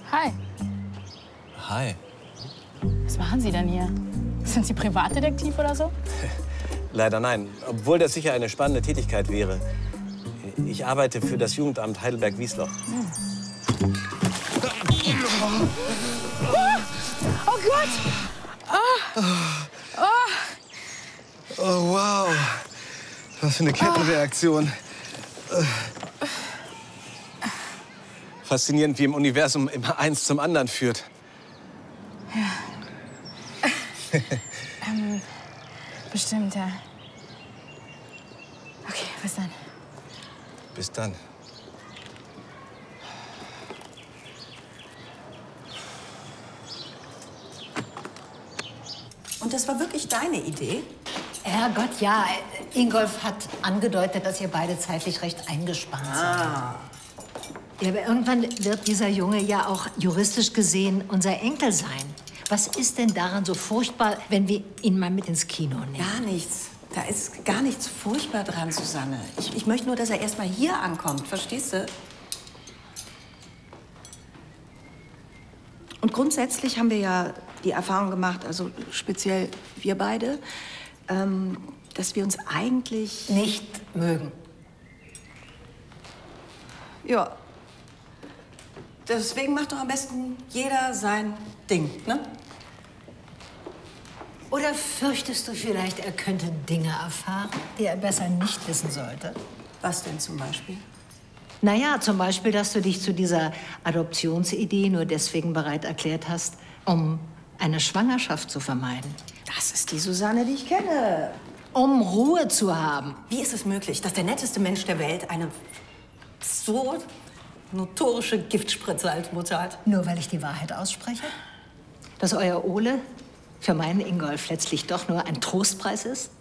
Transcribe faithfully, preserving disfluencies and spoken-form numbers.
Hi. Hi. Was machen Sie denn hier? Sind Sie Privatdetektiv oder so? Leider nein, obwohl das sicher eine spannende Tätigkeit wäre. Ich arbeite für das Jugendamt Heidelberg-Wiesloch. Hm. Oh, oh Gott! Oh. Oh. Oh, wow. Was für eine Kettenreaktion. Oh. Faszinierend, wie im Universum immer eins zum anderen führt. Ja. ähm, bestimmt, ja. Okay, bis dann. Bis dann. Und das war wirklich deine Idee? Herrgott, ja. Ingolf hat angedeutet, dass ihr beide zeitlich recht eingespannt seid. Ah. Ja, aber irgendwann wird dieser Junge ja auch juristisch gesehen unser Enkel sein. Was ist denn daran so furchtbar, wenn wir ihn mal mit ins Kino nehmen? Gar nichts. Da ist gar nichts furchtbar dran, Susanne. Ich, ich möchte nur, dass er erst mal hier ankommt, verstehst du? Und grundsätzlich haben wir ja die Erfahrung gemacht, also speziell wir beide, ähm, dass wir uns eigentlich nicht mögen. Ja. Deswegen macht doch am besten jeder sein Ding, ne? Oder fürchtest du vielleicht, er könnte Dinge erfahren, die er besser nicht wissen sollte? Was denn zum Beispiel? Naja, zum Beispiel, dass du dich zu dieser Adoptionsidee nur deswegen bereit erklärt hast, um eine Schwangerschaft zu vermeiden. Das ist die Susanne, die ich kenne. Um Ruhe zu haben. Wie ist es möglich, dass der netteste Mensch der Welt eine so notorische Giftspritze als Mutter hat? Nur weil ich die Wahrheit ausspreche? Dass euer Ole für meinen Ingolf letztlich doch nur ein Trostpreis ist?